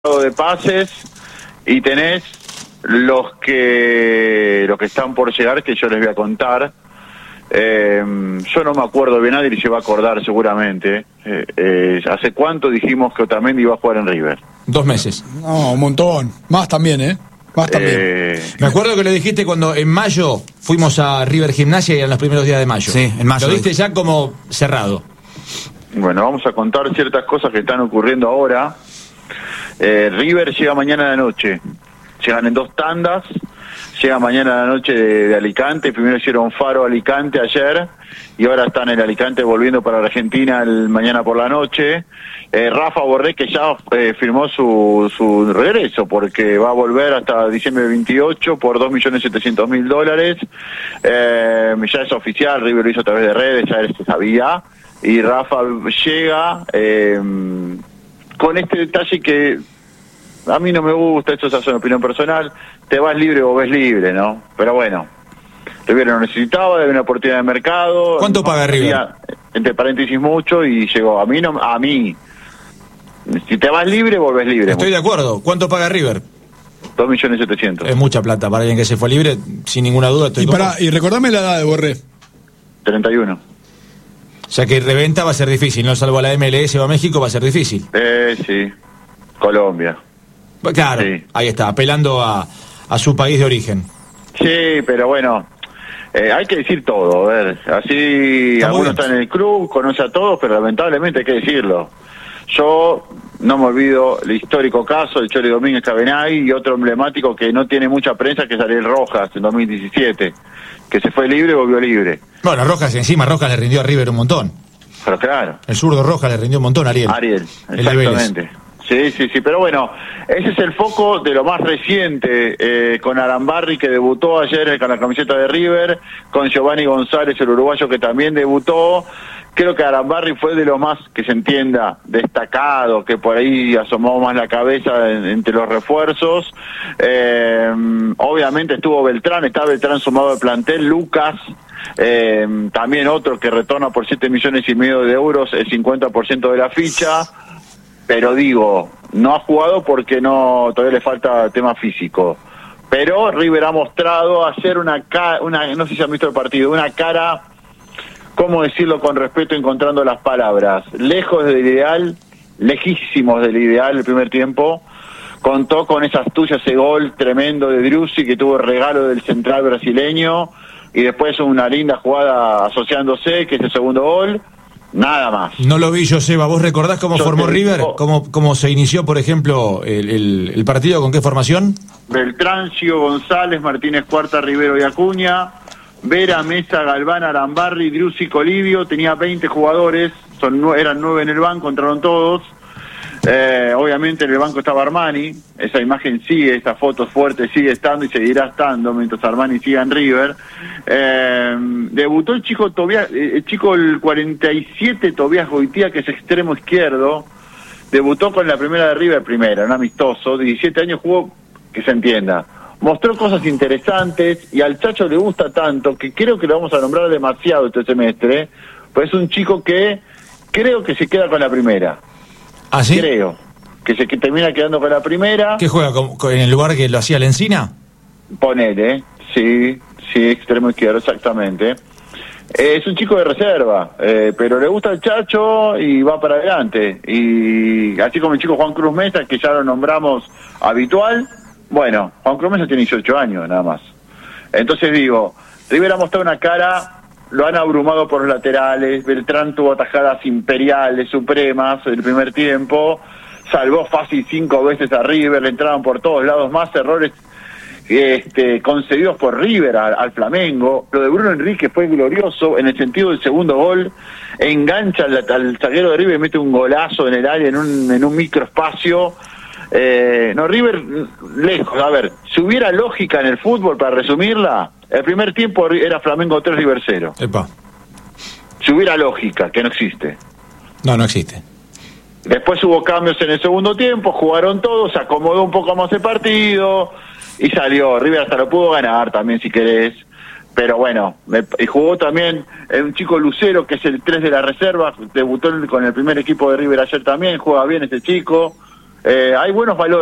de pases y tenés los que están por llegar, que yo les voy a contar. Yo no me acuerdo bien, nadie se va a acordar seguramente. ¿Hace cuánto dijimos que Otamendi iba a jugar en River? 2 meses. No, un montón. Más también, Más también. Me acuerdo que lo dijiste cuando en mayo fuimos a River Gimnasia y eran los primeros días de mayo. Sí, en mayo. Lo diste ya como cerrado. Bueno, vamos a contar ciertas cosas que están ocurriendo ahora. River llega mañana a la noche. Llegan en 2 tandas. Llega mañana a la noche de Alicante. Primero hicieron Faro Alicante ayer y ahora están en Alicante volviendo para Argentina mañana por la noche. Rafa Borré, que ya firmó su regreso, porque va a volver hasta diciembre 28 por $2.700.000. Ya es oficial, River lo hizo a través de redes, ya se sabía. Y Rafa llega con este detalle que a mí no me gusta, esto es una opinión personal: te vas libre o ves libre, ¿no? Pero bueno, River lo necesitaba, debe una oportunidad de mercado. ¿Cuánto paga River? Entre paréntesis mucho, y llegó. A mí, si te vas libre, volvés libre. Estoy de acuerdo. ¿Cuánto paga River? 2.700.000. Es mucha plata para alguien que se fue libre, sin ninguna duda. Y recordame la edad de Borré. 31. O sea que reventa va a ser difícil, no salvo a la MLS o a México, va a ser difícil. Sí. Colombia. Claro, sí. Ahí está, apelando a su país de origen. Sí, pero bueno, hay que decir todo, a ver, así algunos están en el club, conoce a todos, pero lamentablemente hay que decirlo. Yo no me olvido el histórico caso del Chori Domínguez Cabenagui y otro emblemático que no tiene mucha prensa, que es Ariel Rojas en 2017, que se fue libre y volvió libre. Bueno, Rojas le rindió a River un montón. Pero claro. El zurdo Rojas le rindió un montón a Ariel. Exactamente. Sí, pero bueno, ese es el foco de lo más reciente, con Arambarri, que debutó ayer con la camiseta de River, con Giovanni González, el uruguayo, que también debutó. Creo que Arambarri fue de lo más, que se entienda, destacado, que por ahí asomó más la cabeza entre los refuerzos. Obviamente estuvo Beltrán, está Beltrán sumado al plantel, Lucas, también otro que retorna por 7,5 millones de euros, el 50% de la ficha. Pero digo, no ha jugado porque todavía le falta tema físico. Pero River ha mostrado hacer una no sé si han visto el partido, una cara, ¿cómo decirlo con respeto, encontrando las palabras? Lejos del ideal, lejísimos del ideal el primer tiempo. Contó con esa astucia, ese gol tremendo de Driussi, que tuvo el regalo del central brasileño, y después una linda jugada asociándose, que es el segundo gol. Nada más. No lo vi, Joseba. ¿Vos recordás cómo formó River? ¿Cómo se inició, por ejemplo, el partido? ¿Con qué formación? Beltrán, Gio González, Martínez Cuarta, Rivero y Acuña, Vera, Mesa, Galván, Arambarri, Driussi, Colivio. Tenía 20 jugadores, eran 9 en el banco, entraron todos. Obviamente en el banco estaba Armani. Esa imagen sigue, esa foto fuerte sigue estando y seguirá estando mientras Armani siga en River. Debutó el chico el 47, Tobías Goitía, que es extremo izquierdo. Debutó con la primera de River, un amistoso, 17 años jugó, que se entienda. Mostró cosas interesantes y al Chacho le gusta tanto que creo que lo vamos a nombrar demasiado este semestre, pues es un chico que creo que se queda con la primera. ¿Ah, sí? Creo que termina quedando con la primera. ¿Qué juega? ¿En el lugar que lo hacía Lencina? Ponele, sí, extremo izquierdo, exactamente. Es un chico de reserva, pero le gusta el Chacho y va para adelante. Y así como el chico Juan Cruz Mesa, que ya lo nombramos habitual. Bueno, Juan Cruz Mesa tiene 18 años nada más. Entonces digo, River ha mostrado una cara. Lo han abrumado por los laterales. Beltrán tuvo atajadas imperiales, supremas, el primer tiempo. Salvó fácil 5 veces a River, le entraban por todos lados. Más errores concedidos por River al Flamengo. Lo de Bruno Enrique fue glorioso en el sentido del segundo gol. Engancha al zaguero de River y mete un golazo en el área, en un microespacio. River lejos. A ver, si hubiera lógica en el fútbol, para resumirla, el primer tiempo era Flamengo 3, River 0. Epa. Si hubiera lógica, que no existe. No existe. Después hubo cambios en el segundo tiempo, jugaron todos, se acomodó un poco más el partido y salió. River hasta lo pudo ganar también, si querés. Pero bueno, y jugó también un chico Lucero, que es el 3 de la reserva, debutó con el primer equipo de River ayer también, juega bien este chico. hay buenos valores.